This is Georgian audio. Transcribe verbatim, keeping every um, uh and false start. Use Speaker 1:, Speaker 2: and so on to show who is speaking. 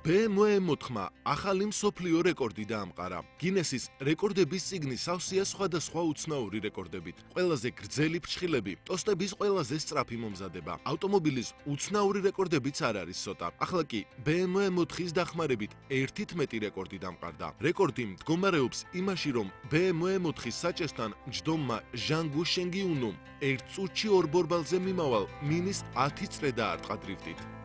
Speaker 1: ბე ემ ვე ემ ოთხმა ახალი მსოფლიო რეკორდი დაამყარა. გინესის რეკორდების წიგნი სავსეა სხვადასხვა უცნაური რეკორდებით. ყველაზე გრძელი ფრჩხილები, ტოსტების ყველაზე სწრაფი მომზადება. ავტომობილის უცნაური რეკორდებიც არ არის ცოტა. ახლა კი ბე ემ ვე ემ ოთხის დახმარებით ერთით მეტი რეკორდი დამყარდა. რეკორდი მდგომარეობს იმაში, რომ ბე ემ ვე ემ ოთხის საჭესთან ჯდომმა ჟან გუშენგი უნომ ერთ წუთში ორ ბორბალზე მიმავალ მინის ათი წრე დაარტყა დრიფტით.